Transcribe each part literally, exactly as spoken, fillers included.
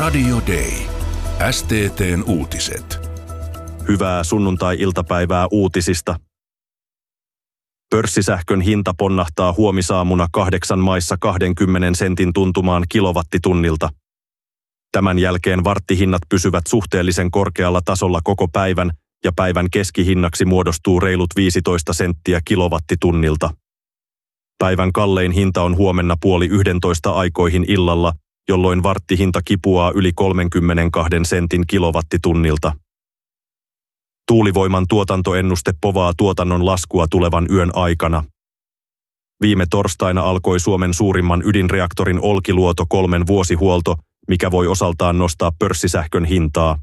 Radio Day. S T T:n uutiset. Hyvää sunnuntai-iltapäivää uutisista. Pörssisähkön hinta ponnahtaa huomisaamuna kahdeksan maissa kaksikymmentä sentin tuntumaan kilowattitunnilta. Tämän jälkeen warttihinnat pysyvät suhteellisen korkealla tasolla koko päivän ja päivän keskihinnaksi muodostuu reilut viisitoista senttiä kilowattitunnilta. Päivän kallein hinta on huomenna puoli yhdentoista aikoihin illalla, jolloin warttihinta kipuaa yli kolmekymmentäkaksi sentin kilowattitunnilta. Tuulivoiman tuotantoennuste povaa tuotannon laskua tulevan yön aikana. Viime torstaina alkoi Suomen suurimman ydinreaktorin Olkiluoto kolmen vuosihuolto, mikä voi osaltaan nostaa pörssisähkön hintaa.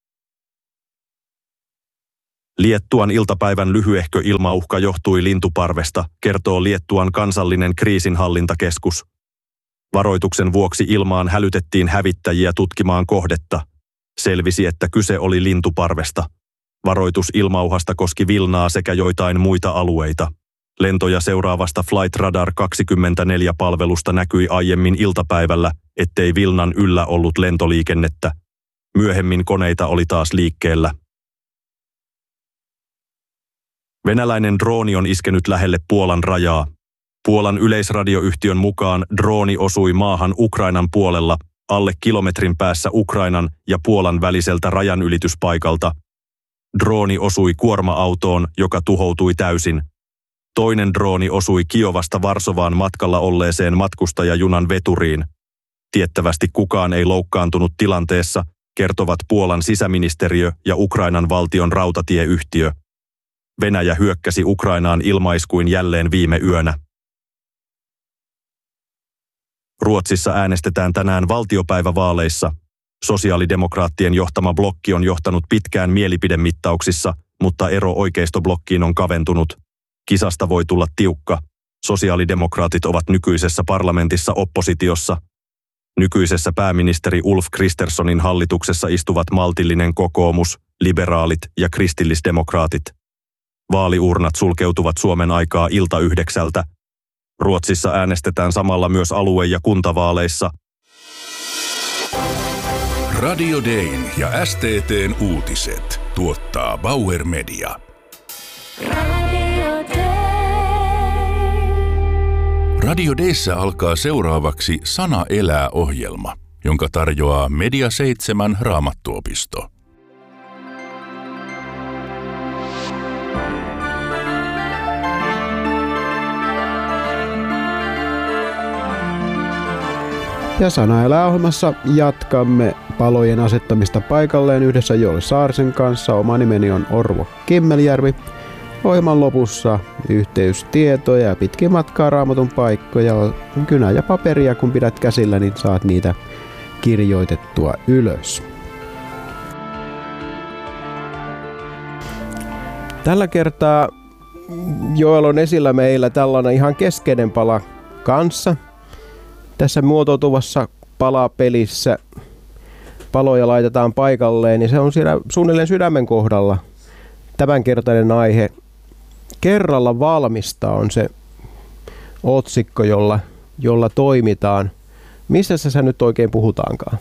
Liettuan iltapäivän lyhyehkö ilmauhka johtui lintuparvesta, kertoo Liettuan kansallinen kriisinhallintakeskus. Varoituksen vuoksi ilmaan hälytettiin hävittäjiä tutkimaan kohdetta. Selvisi, että kyse oli lintuparvesta. Varoitus ilmauhasta koski Vilnaa sekä joitain muita alueita. Lentoja seuraavasta Flight Radar kaksikymmentäneljä-palvelusta näkyi aiemmin iltapäivällä, ettei Vilnan yllä ollut lentoliikennettä. Myöhemmin koneita oli taas liikkeellä. Venäläinen drooni on iskenyt lähelle Puolan rajaa. Puolan yleisradioyhtiön mukaan drooni osui maahan Ukrainan puolella, alle kilometrin päässä Ukrainan ja Puolan väliseltä rajanylityspaikalta. Drooni osui kuorma-autoon, joka tuhoutui täysin. Toinen drooni osui Kiovasta Varsovaan matkalla olleeseen matkustajajunan veturiin. Tiettävästi kukaan ei loukkaantunut tilanteessa, kertovat Puolan sisäministeriö ja Ukrainan valtion rautatieyhtiö. Venäjä hyökkäsi Ukrainaan ilmaiskuin jälleen viime yönä. Ruotsissa äänestetään tänään valtiopäivävaaleissa. Sosiaalidemokraattien johtama blokki on johtanut pitkään mielipidemittauksissa, mutta ero oikeistoblokkiin on kaventunut. Kisasta voi tulla tiukka. Sosiaalidemokraatit ovat nykyisessä parlamentissa oppositiossa. Nykyisessä pääministeri Ulf Kristerssonin hallituksessa istuvat maltillinen kokoomus, liberaalit ja kristillisdemokraatit. Vaaliurnat sulkeutuvat Suomen aikaa ilta yhdeksältä. Ruotsissa äänestetään samalla myös alue- ja kuntavaaleissa. Radio Dayn ja S T T:n uutiset tuottaa Bauer Media. Radio Day. Radio Dayssä alkaa seuraavaksi Sana elää -ohjelma, jonka tarjoaa Media seitsemän Raamattuopisto. Ja Sana elää -ohjelmassa jatkamme palojen asettamista paikalleen yhdessä Joel Saarisen kanssa. Oma nimeni on Orvo Kimmeljärvi. Ohjelman lopussa yhteystietoja ja pitkin matkaa Raamatun paikkoja, kynä ja paperia. Kun pidät käsillä, niin saat niitä kirjoitettua ylös. Tällä kertaa Joel on esillä meillä tällainen ihan keskeinen pala kanssa. Tässä muotoutuvassa palapelissä paloja laitetaan paikalleen, niin se on siinä suunnilleen sydämen kohdalla. Tämänkertainen aihe Kerralla valmista on se otsikko, jolla, jolla toimitaan. Missä sä nyt oikein puhutaankaan?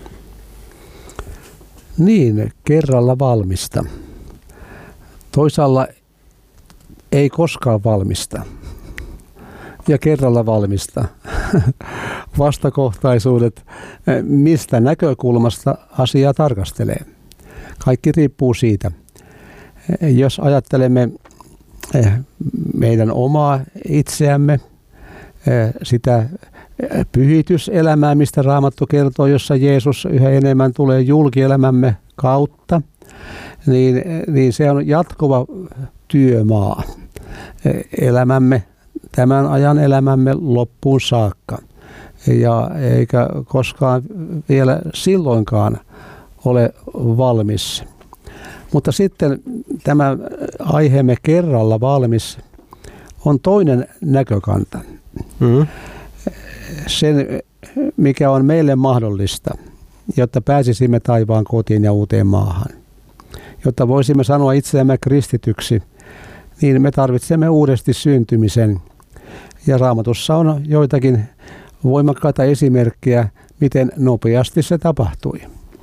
Niin, kerralla valmista. Toisaalla ei koskaan valmista. Ja kerralla valmista. Vastakohtaisuudet, mistä näkökulmasta asiaa tarkastelee. Kaikki riippuu siitä. Jos ajattelemme meidän omaa itseämme, sitä pyhityselämää, mistä Raamattu kertoo, jossa Jeesus yhä enemmän tulee julkielämämme kautta, niin, niin se on jatkuva työmaa. Elämämme, tämän ajan elämämme loppuun saakka. Ja eikä koskaan vielä silloinkaan ole valmis. Mutta sitten tämä aiheemme kerralla valmis on toinen näkökanta. Mm. Sen, mikä on meille mahdollista, jotta pääsisimme taivaan kotiin ja uuteen maahan. Jotta voisimme sanoa itseämme kristityksi, niin me tarvitsemme uudesti syntymisen. Ja Raamatussa on joitakin voimakkaita esimerkkejä, miten nopeasti se tapahtui.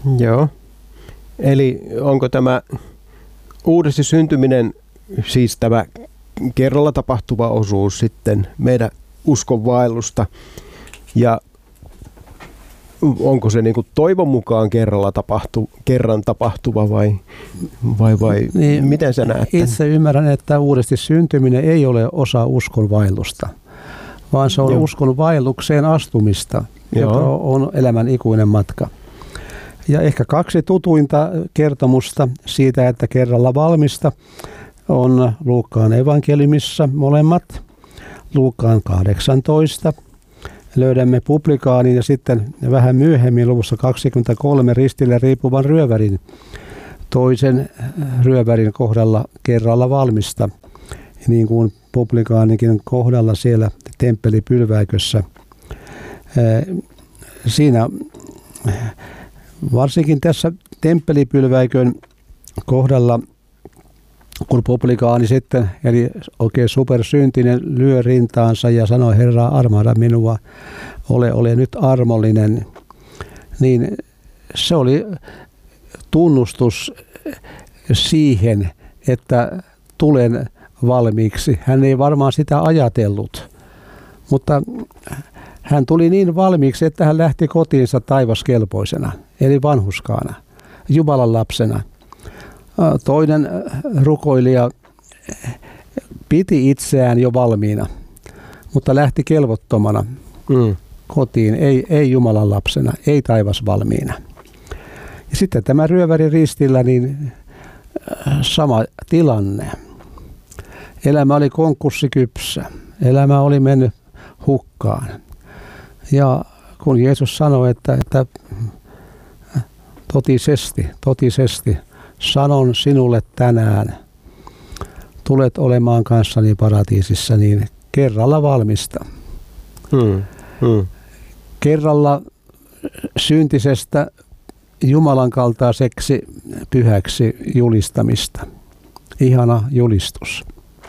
Joo. Eli onko tämä uudesti syntyminen, siis tämä kerralla tapahtuva osuus sitten meidän uskonvaellusta, ja onko se niin kuin toivon mukaan kerralla tapahtu, kerran tapahtuva vai, vai, vai niin, miten sä näet? Itse ymmärrän, että uudesti syntyminen ei ole osa uskonvaellusta, vaan se on Joo. uskonvaellukseen astumista, Joo. joka on elämän ikuinen matka. Ja ehkä kaksi tutuinta kertomusta siitä, että kerralla valmista, on Luukkaan evankeliumissa molemmat. Luukkaan kahdeksantoista. Löydämme publikaanin ja sitten vähän myöhemmin luvussa kaksikymmentäkolme ristille riippuvan ryövärin, toisen ryövärin kohdalla kerralla valmista, niin kuin publikaanikin kohdalla siellä temppelipylväikössä. Siinä varsinkin tässä temppelipylväikön kohdalla, kun publikaani sitten, eli oikein supersyntinen, lyö rintaansa ja sanoi, Herra, armahda minua, ole, ole nyt armollinen, niin se oli tunnustus siihen, että tulen valmiiksi. Hän ei varmaan sitä ajatellut, mutta hän tuli niin valmiiksi, että hän lähti kotiinsa taivaskelpoisena, eli vanhuskaana, Jumalan lapsena. Toinen rukoilija piti itseään jo valmiina, mutta lähti kelvottomana mm. kotiin, ei, ei Jumalan lapsena, ei taivasvalmiina. Ja sitten tämä ryöväri ristillä, niin sama tilanne. Elämä oli konkurssikypsä, elämä oli mennyt hukkaan. Ja kun Jeesus sanoi, että, että totisesti, totisesti, sanon sinulle tänään, tulet olemaan kanssani paratiisissa, niin kerralla valmista. Hmm. Hmm. Kerralla syntisestä Jumalan kaltaiseksi pyhäksi julistamista. Ihana julistus.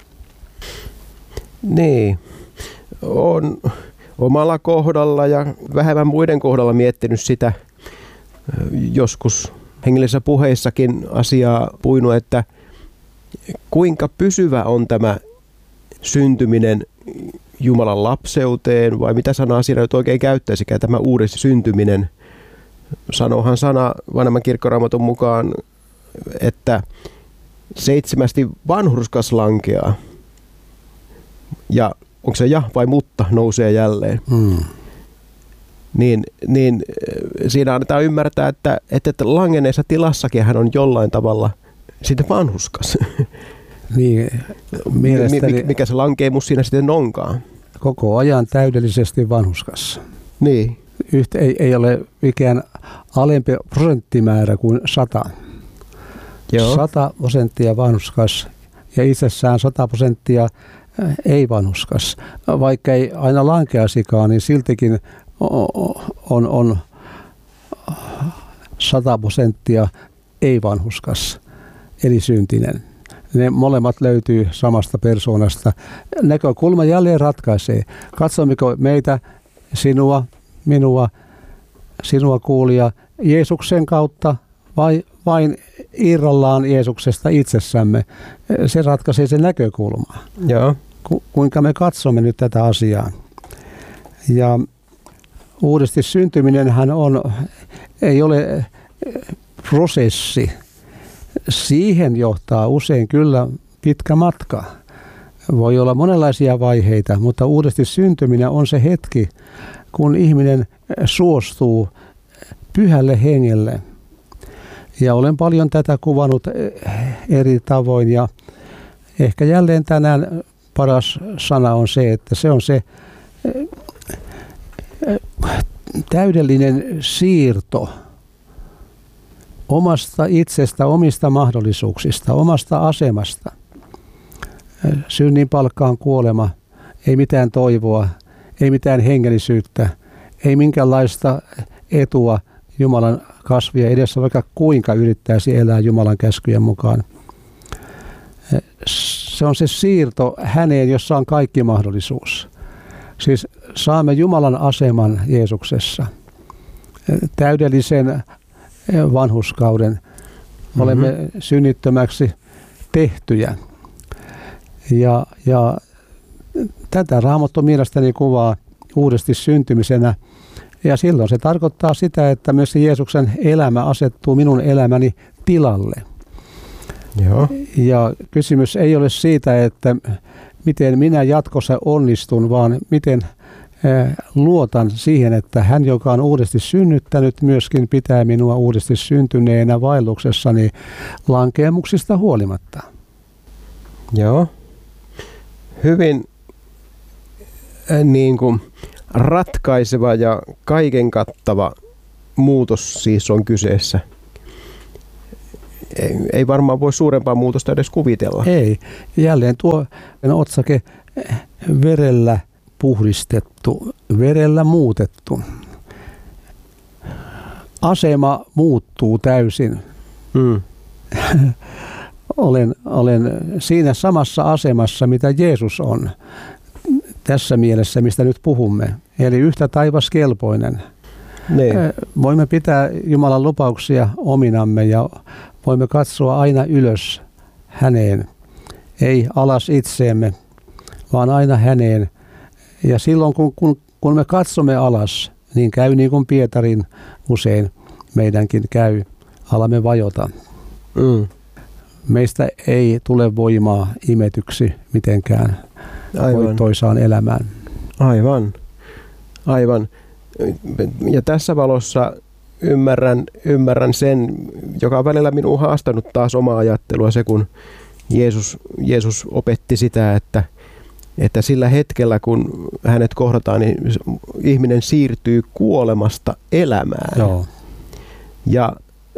Niin, on omalla kohdalla ja vähemmän muiden kohdalla miettinyt sitä joskus hengellisessä puheissakin asiaa puinut, että kuinka pysyvä on tämä syntyminen Jumalan lapseuteen, vai mitä sanaa siinä nyt oikein käyttäisikään, tämä uudesti syntyminen. Sanohan sana vanhemman kirkkoraamatun mukaan, että seitsemästi vanhurskas lankeaa. Ja onko se ja vai mutta nousee jälleen. Hmm. Niin, niin siinä annetaan ymmärtää, että, että langenneessa tilassakin hän on jollain tavalla sitten vanhuskas. Niin, mielestäni mikä se lankeemus siinä sitten onkaan. Koko ajan täydellisesti vanhuskas. Niin. Yhtä, ei, ei ole mikään alempi prosenttimäärä kuin sata. Joo. Sata prosenttia vanhuskas ja itsessään sata prosenttia ei vanhuskas. Vaikka ei aina lankeasikaan, niin siltikin on, on sata prosenttia ei vanhuskas, eli syntinen. Ne molemmat löytyy samasta persoonasta. Näkökulma jälleen ratkaisee. Katsommeko meitä, sinua, minua, sinua kuulija Jeesuksen kautta vai vain irrallaan Jeesuksesta itsessämme? Se ratkaisee sen näkökulmaa. Joo. Ku, kuinka me katsomme nyt tätä asiaa. Ja uudesti syntyminenhän on, ei ole prosessi. Siihen johtaa usein kyllä pitkä matka. Voi olla monenlaisia vaiheita, mutta uudesti syntyminen on se hetki, kun ihminen suostuu pyhälle hengelle. Ja olen paljon tätä kuvannut eri tavoin ja ehkä jälleen tänään paras sana on se, että se on se täydellinen siirto omasta itsestä, omista mahdollisuuksista, omasta asemasta. Synnin palkka on kuolema, ei mitään toivoa, ei mitään hengellisyyttä, ei minkäänlaista etua Jumalan kasvia edessä, vaikka kuinka yrittäisi elää Jumalan käskyjen mukaan. Se on se siirto häneen, jossa on kaikki mahdollisuus. Siis saamme Jumalan aseman Jeesuksessa. Täydellisen vanhurskauden. Mm-hmm. Olemme synnittömäksi tehtyjä. Ja, ja tätä Raamattu mielestäni kuvaa uudesti syntymisenä. Ja silloin se tarkoittaa sitä, että myös Jeesuksen elämä asettuu minun elämäni tilalle. Joo. Ja kysymys ei ole siitä, että miten minä jatkossa onnistun, vaan miten luotan siihen, että hän, joka on uudesti synnyttänyt, myöskin pitää minua uudesti syntyneenä vaelluksessani lankeemuksista huolimatta. Joo. Hyvin äh, niin kuin ratkaiseva ja kaiken kattava muutos siis on kyseessä. Ei, ei varmaan voi suurempaa muutosta edes kuvitella. Ei. Jälleen tuo otsake verellä puhdistettu, verellä muutettu. Asema muuttuu täysin. Mm. olen, olen siinä samassa asemassa, mitä Jeesus on. Tässä mielessä, mistä nyt puhumme. Eli yhtä taivaskelpoinen. Niin. Voimme pitää Jumalan lupauksia ominamme ja voimme katsoa aina ylös häneen. Ei alas itseemme, vaan aina häneen. Ja silloin kun, kun, kun me katsomme alas, niin käy niin kuin Pietarin usein meidänkin käy. Alamme vajota. Mm. Meistä ei tule voimaa imetyksi mitenkään voittoisaan elämään. Aivan. Aivan. Ja tässä valossa ymmärrän, ymmärrän sen, joka on välillä minua haastanut taas omaa ajattelua, se kun Jeesus, Jeesus opetti sitä, että, että sillä hetkellä kun hänet kohdataan, niin ihminen siirtyy kuolemasta elämään. Joo. Ja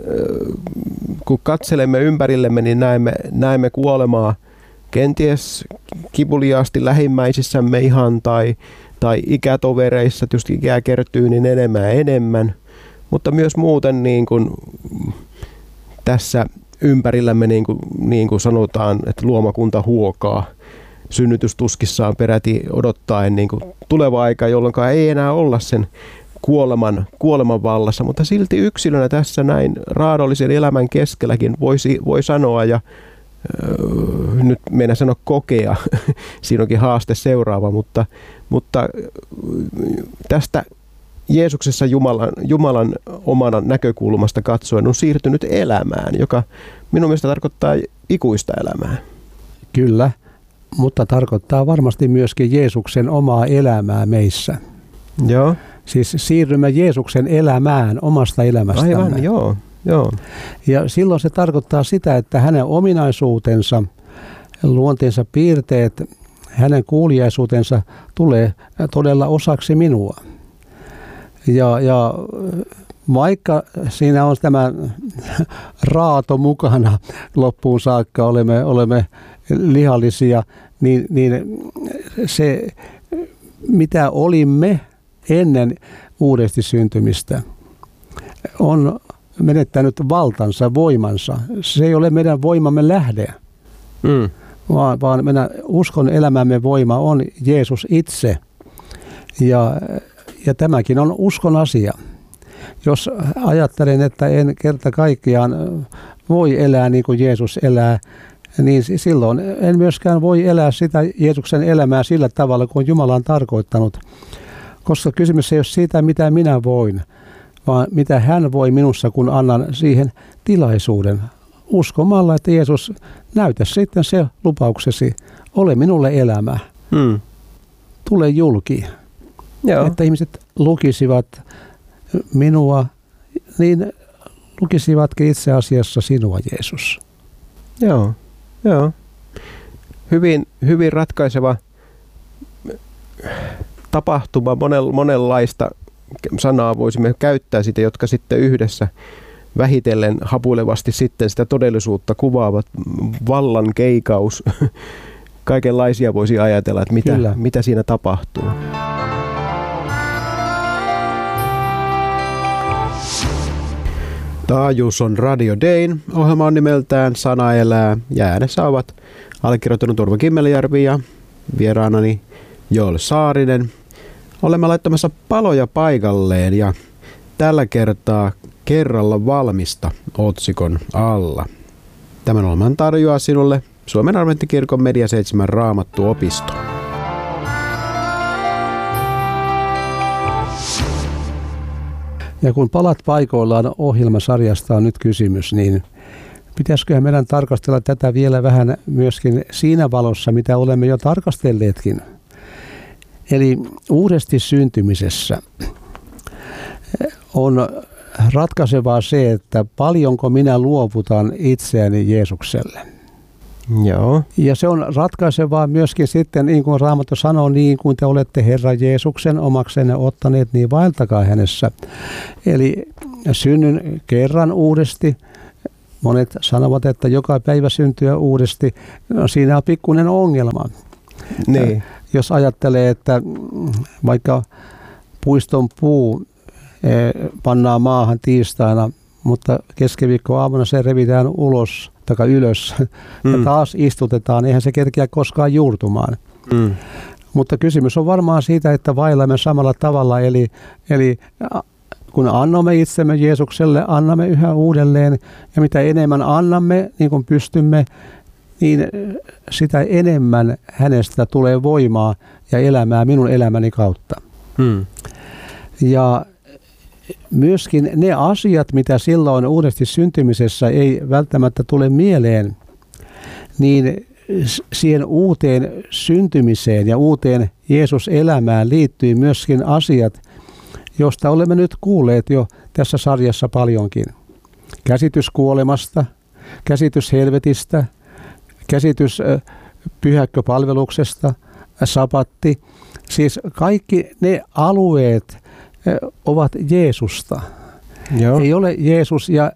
kun katselemme ympärillemme, niin näemme, näemme kuolemaa kenties kivuliaasti lähimmäisissämme ihan tai, tai ikätovereissa, jos ikää kertyy, niin enemmän ja enemmän. Mutta myös muuten niin kuin tässä ympärillämme, niin kuin, niin kuin sanotaan, että luomakunta huokaa synnytystuskissaan peräti odottaen niin kuin tuleva aika, jolloin ei enää olla sen kuoleman, kuoleman vallassa, mutta silti yksilönä tässä näin raadollisen elämän keskelläkin voisi, voi sanoa ja öö, nyt mennä sanoa kokea, siinä onkin haaste seuraava, mutta, mutta tästä Jeesuksessa Jumalan, Jumalan omana näkökulmasta katsoen on siirtynyt elämään, joka minun mielestä tarkoittaa ikuista elämää. Kyllä, mutta tarkoittaa varmasti myöskin Jeesuksen omaa elämää meissä. Joo. Siis siirrymme Jeesuksen elämään omasta elämästämme. Aivan, joo, joo. Ja silloin se tarkoittaa sitä, että hänen ominaisuutensa, luonteensa piirteet, hänen kuuliaisuutensa tulee todella osaksi minua. Ja, ja vaikka siinä on tämä raato mukana loppuun saakka, olemme, olemme lihallisia, niin, niin se mitä olimme ennen uudesti syntymistä on menettänyt valtansa, voimansa. Se ei ole meidän voimamme lähde, mm. vaan, vaan meidän uskon elämämme voima on Jeesus itse. Ja, ja tämäkin on uskon asia. Jos ajattelen, että en kerta kaikkiaan voi elää niin kuin Jeesus elää, niin silloin en myöskään voi elää sitä Jeesuksen elämää sillä tavalla, kuin Jumala on tarkoittanut. Koska kysymys ei ole siitä, mitä minä voin, vaan mitä hän voi minussa, kun annan siihen tilaisuuden. Uskomalla, että Jeesus, näytä sitten se lupauksesi, ole minulle elämä. Hmm. Tule julki. Joo. Että ihmiset lukisivat minua, niin lukisivatkin itse asiassa sinua, Jeesus. Joo, joo. Hyvin, hyvin ratkaiseva tapahtuma, monenlaista sanaa voisimme käyttää sitä, jotka sitten yhdessä vähitellen hapuilevasti sitten sitä todellisuutta kuvaavat. Vallan keikaus, kaikenlaisia voisi ajatella, että mitä, mitä siinä tapahtuu. Taajuus on Radio Dayn. Ohjelma on nimeltään Sana elää ja äänessä ovat allekirjoittanut Urvo Kimmelijärvi ja vieraanani Joel Saarinen. Olemme laittamassa paloja paikalleen ja tällä kertaa kerralla valmista otsikon alla. Tämän ohjelman tarjoaa sinulle Suomen Adventtikirkon Media seitsemän Raamattuopisto. Ja kun palat paikoillaan ohjelmasarjasta on nyt kysymys, niin pitäisiköhän meidän tarkastella tätä vielä vähän myöskin siinä valossa, mitä olemme jo tarkastelleetkin. Eli uudesti syntymisessä on ratkaisevaa se, että paljonko minä luovutan itseäni Jeesukselle. Joo. Ja se on ratkaisevaa myöskin sitten, niin kuin Raamattu sanoo, niin kuin te olette Herran Jeesuksen omaksenne ottaneet, niin vaeltakaa hänessä. Eli synnyn kerran uudesti. Monet sanovat, että joka päivä syntyä uudesti. No, siinä on pikkuinen ongelma. Niin. Jos ajattelee, että vaikka puiston puu pannaan maahan tiistaina, mutta keskiviikkoaamuna se revitään ulos tai ylös mm. ja taas istutetaan, eihän se kerkeä koskaan juurtumaan. Mm. Mutta kysymys on varmaan siitä, että vaellamme samalla tavalla, eli, eli kun annamme itsemme Jeesukselle, annamme yhä uudelleen, ja mitä enemmän annamme, niin kuin pystymme, niin sitä enemmän hänestä tulee voimaa ja elämää minun elämäni kautta. Mm. Ja myöskin ne asiat, mitä silloin uudesti syntymisessä ei välttämättä tule mieleen, niin siihen uuteen syntymiseen ja uuteen Jeesus-elämään liittyy myöskin asiat, josta olemme nyt kuulleet jo tässä sarjassa paljonkin. Käsitys kuolemasta, käsitys helvetistä, käsitys pyhäkköpalveluksesta, sapatti. Siis kaikki ne alueet ovat Jeesusta. Joo. Ei ole Jeesus ja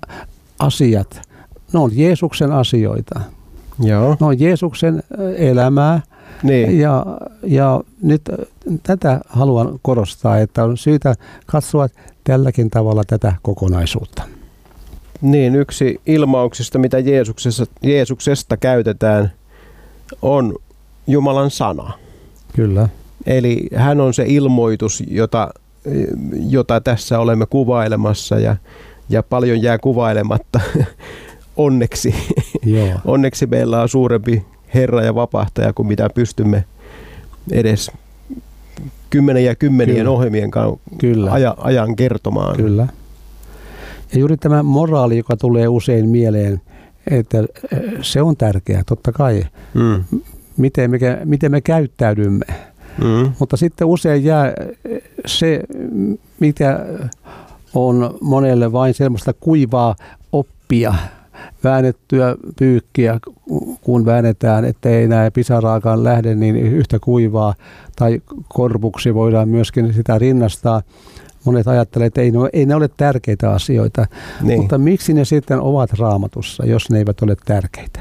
asiat. Ne on Jeesuksen asioita. Joo. Ne on Jeesuksen elämää. Niin. Ja, ja nyt tätä haluan korostaa, että on syytä katsoa tälläkin tavalla tätä kokonaisuutta. Niin, yksi ilmauksista, mitä Jeesuksesta, Jeesuksesta käytetään, on Jumalan sana. Kyllä. Eli hän on se ilmoitus, jota, jota tässä olemme kuvailemassa, ja, ja paljon jää kuvailematta. Onneksi. Joo. Onneksi meillä on suurempi Herra ja vapahtaja kuin mitä pystymme edes kymmenen ja kymmenien Kyllä. ohjelmien Kyllä. Aja, ajan kertomaan. Kyllä. Ja juuri tämä moraali, joka tulee usein mieleen, että se on tärkeää, totta kai, mm. miten, me, miten me käyttäydymme. Mm. Mutta sitten usein jää se, mikä on monelle vain semmoista kuivaa oppia, väännettyä pyykkiä, kun väännetään, ettei enää pisaraakaan lähde, niin yhtä kuivaa, tai korvuksi voidaan myöskin sitä rinnastaa. Monet ajattelevat, että ei ne, ei ne ole tärkeitä asioita, niin. Mutta miksi ne sitten ovat Raamatussa, jos ne eivät ole tärkeitä?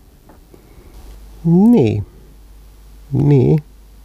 Niin. Niin.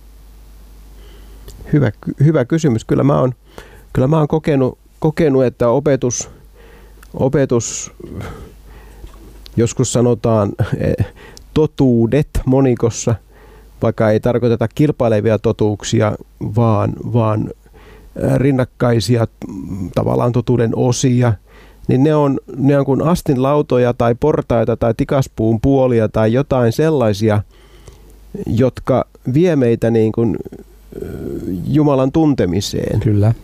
Hyvä, hyvä kysymys. Kyllä mä oon, kyllä mä oon kokenut, kokenut, että opetus, opetus, joskus sanotaan totuudet monikossa, vaikka ei tarkoiteta kilpailevia totuuksia, vaan, vaan rinnakkaisia tavallaan totuuden osia, niin ne on, ne on kuin astinlautoja tai portaita tai tikaspuun puolia tai jotain sellaisia, jotka vie meitä niin kuin Jumalan tuntemiseen. Kyllä.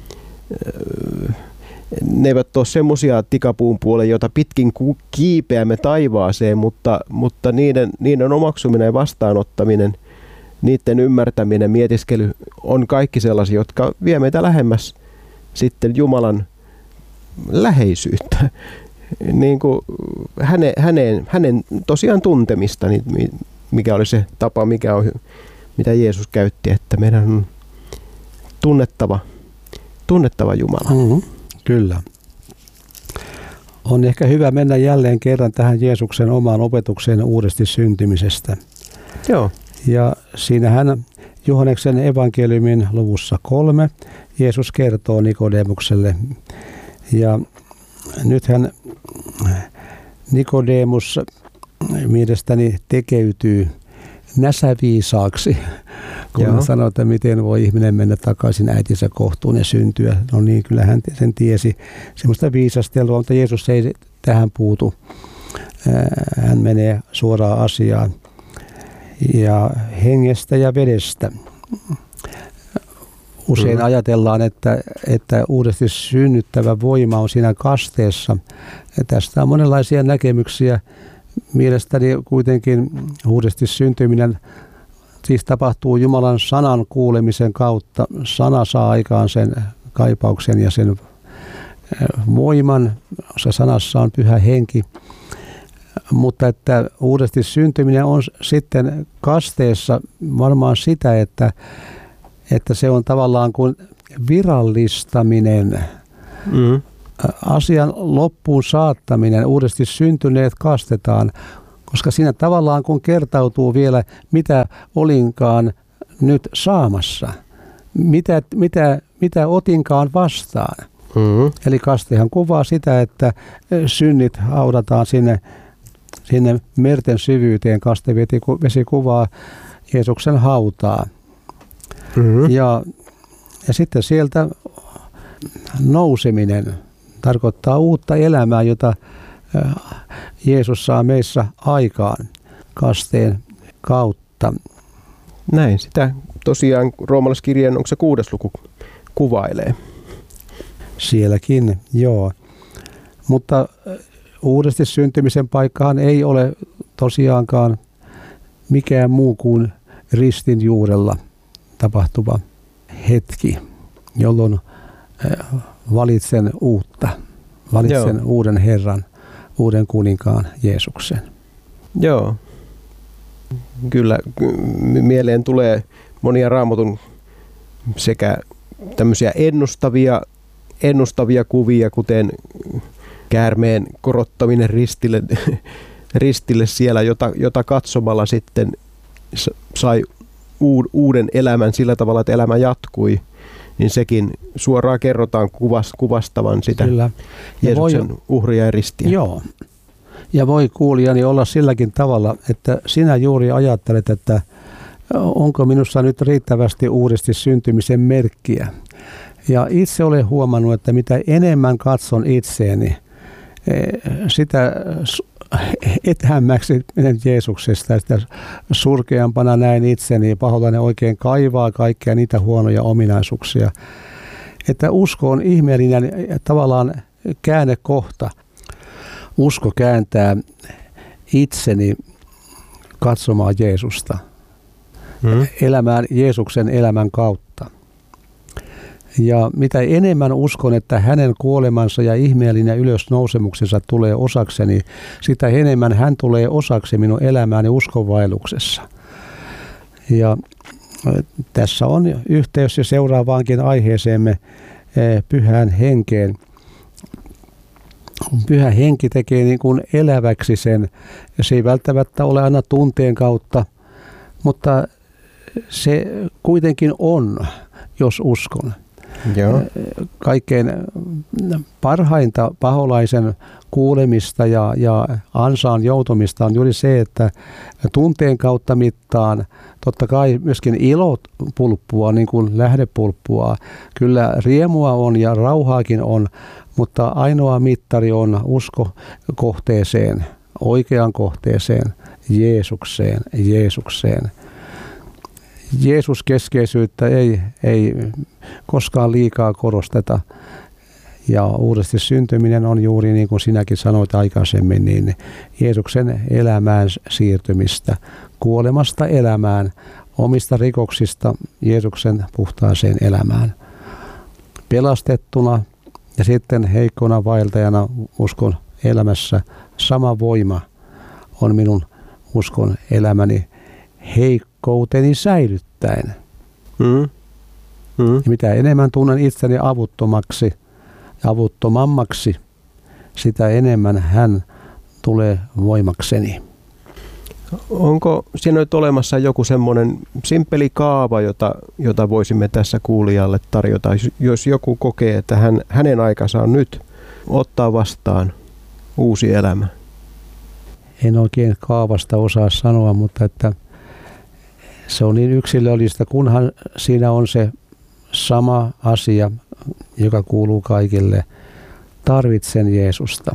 Ne eivät ole semmoisia tikapuun puolia, joita pitkin kiipeämme taivaaseen, mutta, mutta niiden, niiden omaksuminen ja vastaanottaminen, niiden ymmärtäminen, mietiskely on kaikki sellaisia, jotka vie meitä lähemmäs sitten Jumalan läheisyyttä. Niin kuin hänen, hänen, hänen tosiaan tuntemista, niin mikä oli se tapa, mikä on, mitä Jeesus käytti, että meidän on tunnettava, tunnettava Jumala. Mm-hmm. Kyllä. On ehkä hyvä mennä jälleen kerran tähän Jeesuksen omaan opetukseen uudesti syntymisestä. Joo. Ja siinähän Johanneksen evankeliumin luvussa kolme Jeesus kertoo Nikodemukselle. Ja nythän Nikodemus mielestäni tekeytyy näsäviisaaksi, kun hän sanoi, että miten voi ihminen mennä takaisin äitinsä kohtuun ja syntyä. No niin, kyllä hän sen tiesi. Semmoista viisastelua, mutta Jeesus ei tähän puutu. Hän menee suoraan asiaan. Ja hengestä ja vedestä. Usein mm-hmm. ajatellaan, että, että uudesti synnyttävä voima on siinä kasteessa. Ja tästä on monenlaisia näkemyksiä. Mielestäni kuitenkin uudesti syntyminen siis tapahtuu Jumalan sanan kuulemisen kautta. Sana saa aikaan sen kaipauksen ja sen voiman. Se sanassa on Pyhä Henki. Mutta että uudesti syntyminen on sitten kasteessa varmaan sitä, että, että se on tavallaan kuin virallistaminen, mm. asian loppuun saattaminen, uudesti syntyneet kastetaan, koska siinä tavallaan kun kertautuu vielä, mitä olinkaan nyt saamassa, mitä, mitä, mitä otinkaan vastaan. Mm. Eli kastehan kuvaa sitä, että synnit haudataan sinne Sinne merten syvyyteen. Kastevesi kuvaa Jeesuksen hautaa. Mm-hmm. Ja, ja sitten sieltä nouseminen tarkoittaa uutta elämää, jota Jeesus saa meissä aikaan kasteen kautta. Näin sitä tosiaan roomalaiskirjeen, onko se kuudes luku, kuvailee? Sielläkin, joo. Mutta uudesti syntymisen paikkaan ei ole tosiaankaan mikään muu kuin ristin juurella tapahtuva hetki, jolloin valitsen uutta, valitsen Joo. uuden Herran, uuden kuninkaan Jeesuksen. Joo, kyllä mieleen tulee monia Raamatun sekä tämmöisiä ennustavia, ennustavia kuvia, kuten käärmeen korottaminen ristille, ristille siellä, jota, jota katsomalla sitten sai uuden elämän sillä tavalla, että elämä jatkui, niin sekin suoraan kerrotaan kuvas, kuvastavan sitä Kyllä. Jeesuksen voi, uhria ja ristiä. Joo, ja voi kuulijani olla silläkin tavalla, että sinä juuri ajattelet, että onko minussa nyt riittävästi uudesti syntymisen merkkiä. Ja itse olen huomannut, että mitä enemmän katson itseäni, sitä etäämmäksi menen Jeesuksesta, sitä surkeampana näin itseni, paholainen oikein kaivaa kaikkia niitä huonoja ominaisuuksia. Että usko on ihmeellinen tavallaan käännekohta. Usko kääntää itseni katsomaan Jeesusta, hmm. elämään Jeesuksen elämän kautta. Ja mitä enemmän uskon, että hänen kuolemansa ja ihmeellinen ylösnousemuksensa tulee osakseni, sitä enemmän hän tulee osaksi minun elämääni uskonvaelluksessa. Ja tässä on yhteys jo seuraavaankin aiheeseemme, Pyhään Henkeen. Pyhä Henki tekee niin kuin eläväksi sen. Se ei välttämättä ole aina tunteen kautta, mutta se kuitenkin on, jos uskon. Joo. Kaikkein parhainta paholaisen kuulemista ja, ja ansaan joutumista on juuri se, että tunteen kautta mittaan, totta kai myöskin ilot pulppua, niin kuin lähdepulppua. Kyllä riemua on ja rauhaakin on, mutta ainoa mittari on usko kohteeseen, oikeaan kohteeseen, Jeesukseen, Jeesukseen. Jeesus-keskeisyyttä ei, ei koskaan liikaa korosteta. Ja uudesti syntyminen on juuri niin kuin sinäkin sanoit aikaisemmin, niin Jeesuksen elämään siirtymistä, kuolemasta elämään, omista rikoksista Jeesuksen puhtaaseen elämään. Pelastettuna ja sitten heikkona vaeltajana uskon elämässä sama voima on minun uskon elämäni heikkouteni säilyttäen. Mm. Mm. Ja mitä enemmän tunnen itseni avuttomaksi, avuttomammaksi, sitä enemmän hän tulee voimakseni. Onko siinä nyt olemassa joku semmoinen simppeli kaava, jota, jota voisimme tässä kuulijalle tarjota, jos joku kokee, että hän, hänen aikansa on nyt ottaa vastaan uusi elämä? En oikein kaavasta osaa sanoa, mutta että Se on niin yksilöllistä, kunhan siinä on se sama asia, joka kuuluu kaikille. Tarvitsen Jeesusta.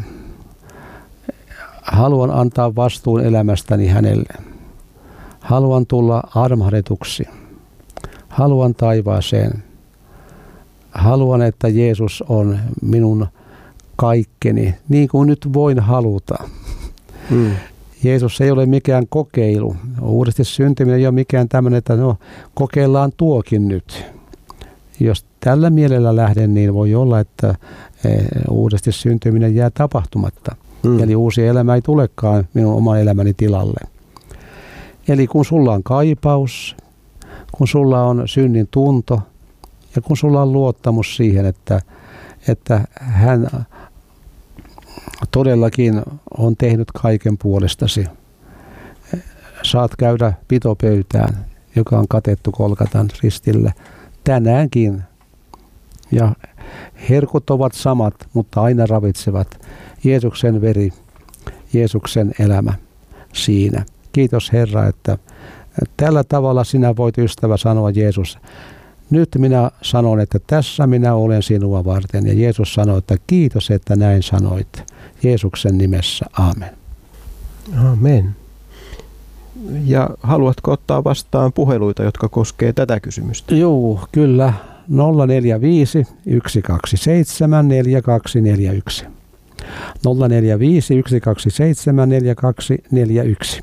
Haluan antaa vastuun elämästäni hänelle. Haluan tulla armahdetuksi. Haluan taivaaseen. Haluan, että Jeesus on minun kaikkeni, niin kuin nyt voin haluta. Hmm. Jeesus ei ole mikään kokeilu. Uudesti syntyminen ei ole mikään tämmöinen, että no, kokeillaan tuokin nyt. Jos tällä mielellä lähden, niin voi olla, että uudesti syntyminen jää tapahtumatta. Hmm. Eli uusi elämä ei tulekaan minun oman elämäni tilalle. Eli kun sulla on kaipaus, kun sulla on synnin tunto ja kun sulla on luottamus siihen, että, että hän todellakin on tehnyt kaiken puolestasi. Saat käydä pitopöytään, joka on katettu Golgatan ristillä tänäänkin. Ja herkut ovat samat, mutta aina ravitsevat. Jeesuksen veri, Jeesuksen elämä siinä. Kiitos Herra, että tällä tavalla sinä voit, ystävä, sanoa Jeesus. Nyt minä sanon, että tässä minä olen sinua varten. Ja Jeesus sanoi, että kiitos, että näin sanoit. Jeesuksen nimessä. Aamen. Amen. Ja haluatko ottaa vastaan puheluita, jotka koskee tätä kysymystä? Joo, kyllä. nolla neljä viisi yksi kaksi seitsemän neljä kaksi neljä yksi. nolla neljä viisi yksi kaksi seitsemän neljä kaksi neljä yksi.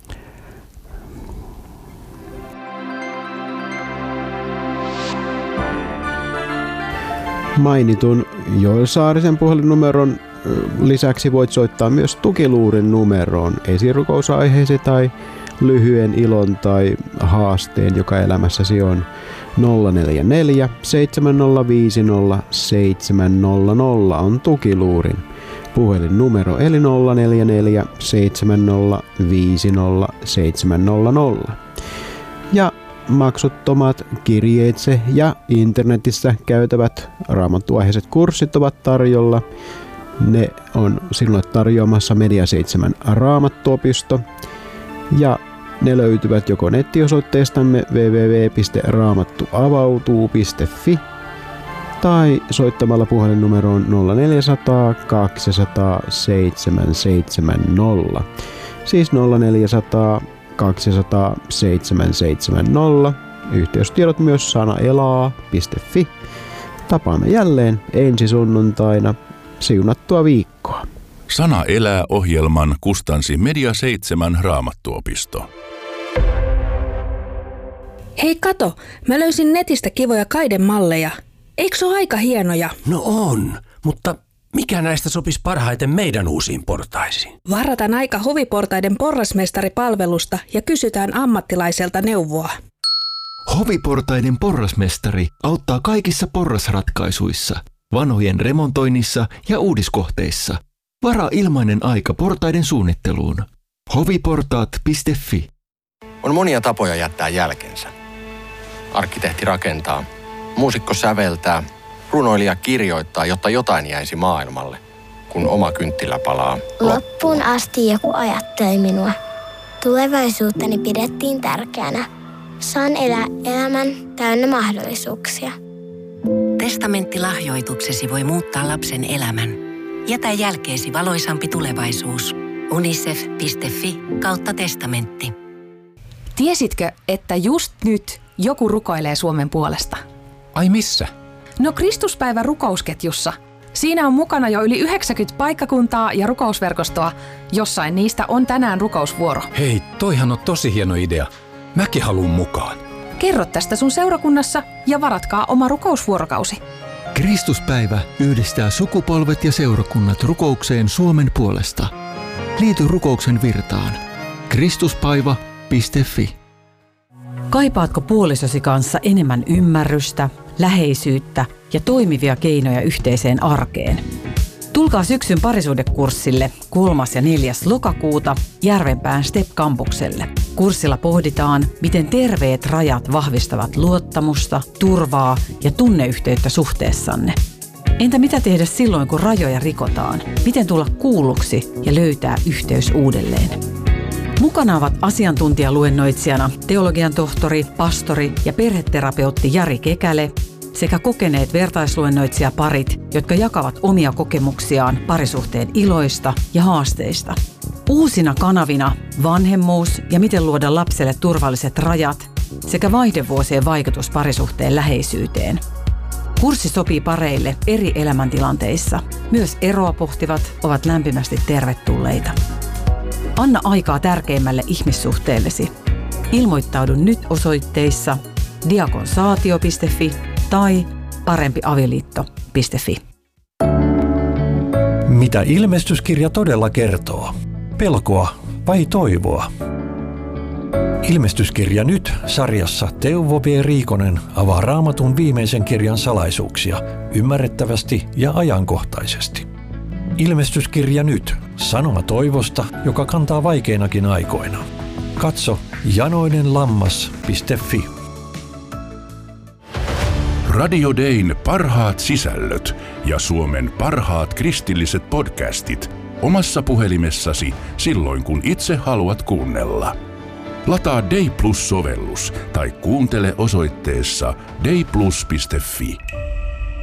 Mainitun Joel Saarisen puhelinnumeron lisäksi voit soittaa myös Tukiluurin numeroon esirukousaiheiseksi tai lyhyen ilon tai haasteen, joka elämässäsi on. nolla neljä neljä seitsemän nolla viisi nolla seitsemän nolla nolla on Tukiluurin puhelinnumero, eli nolla neljä neljä seitsemän nolla viisi nolla seitsemän nolla nolla. Ja maksuttomat kirjeitse ja internetissä käytävät raamattuaiheiset kurssit ovat tarjolla. Ne on sinulle tarjoamassa Media seitsemän Raamattuopisto ja ne löytyvät joko nettiosoitteestamme double-u double-u double-u piste raamattuavautuu piste fi tai soittamalla puhelinnumeroon nolla neljä nolla nolla kaksi nolla nolla seitsemän seitsemän nolla. Siis nolla neljä nolla nolla kaksi nolla nolla seitsemän seitsemän nolla. Yhteystiedot myös sanaelaa piste fi. Tapaamme jälleen ensi sunnuntaina. Siunattua viikkoa. Sana elää -ohjelman kustansi Media seitsemän Raamattuopisto. Hei kato, mä löysin netistä kivoja kaidemalleja. Eikö se ole aika hienoja? No on, mutta mikä näistä sopisi parhaiten meidän uusiin portaisiin? Varataan aika Hoviportaiden porrasmestaripalvelusta ja kysytään ammattilaiselta neuvoa. Hoviportaiden porrasmestari auttaa kaikissa porrasratkaisuissa, vanhojen remontoinnissa ja uudiskohteissa. Varaa ilmainen aika portaiden suunnitteluun. hoviportaat piste fi. On monia tapoja jättää jälkensä. Arkkitehti rakentaa, muusikko säveltää, runoilija kirjoittaa, jotta jotain jäisi maailmalle, kun oma kynttilä palaa. Loppuun asti joku ajatteli minua. Tulevaisuuttani pidettiin tärkeänä. Saan elää elämän täynnä mahdollisuuksia. Testamenttilahjoituksesi voi muuttaa lapsen elämän. Jätä jälkeesi valoisampi tulevaisuus. unicef piste fi kautta testamentti. Tiesitkö, että just nyt joku rukoilee Suomen puolesta? Ai missä? No Kristuspäivän rukousketjussa. Siinä on mukana jo yli yhdeksänkymmentä paikkakuntaa ja rukousverkostoa. Jossain niistä on tänään rukousvuoro. Hei, toihan on tosi hieno idea. Mäkin haluun mukaan. Kerro tästä sun seurakunnassa ja varatkaa oma rukousvuorokausi. Kristuspäivä yhdistää sukupolvet ja seurakunnat rukoukseen Suomen puolesta. Liity rukouksen virtaan. kristuspäivä piste fi. Kaipaatko puolisosi kanssa enemmän ymmärrystä, läheisyyttä ja toimivia keinoja yhteiseen arkeen? Tulkaa syksyn parisuhdekurssille kolmas ja neljäs lokakuuta Järvenpään Step-kampukselle. Kurssilla pohditaan, miten terveet rajat vahvistavat luottamusta, turvaa ja tunneyhteyttä suhteessanne. Entä mitä tehdä silloin, kun rajoja rikotaan? Miten tulla kuulluksi ja löytää yhteys uudelleen? Mukana ovat asiantuntijaluennoitsijana teologian tohtori, pastori ja perheterapeutti Jari Kekäle sekä kokeneet vertaisluennoitsijaparit, jotka jakavat omia kokemuksiaan parisuhteen iloista ja haasteista. Uusina kanavina vanhemmuus ja miten luoda lapselle turvalliset rajat sekä vaihdevuosien vaikutus parisuhteen läheisyyteen. Kurssi sopii pareille eri elämäntilanteissa. Myös eroa pohtivat ovat lämpimästi tervetulleita. Anna aikaa tärkeimmälle ihmissuhteellesi. Ilmoittaudu nyt osoitteissa diakonsaatio piste fi tai parempiavioliitto piste fi. Mitä ilmestyskirja todella kertoo? Pelkoa vai toivoa? Ilmestyskirja nyt -sarjassa Teuvo B. Riikonen avaa Raamatun viimeisen kirjan salaisuuksia ymmärrettävästi ja ajankohtaisesti. Ilmestyskirja nyt -sanoma toivosta, joka kantaa vaikeinakin aikoina. Katso janoinenlammas piste fi. Radio Dayn parhaat sisällöt ja Suomen parhaat kristilliset podcastit omassa puhelimessasi silloin, kun itse haluat kuunnella. Lataa Day Plus-sovellus tai kuuntele osoitteessa day plus piste fi.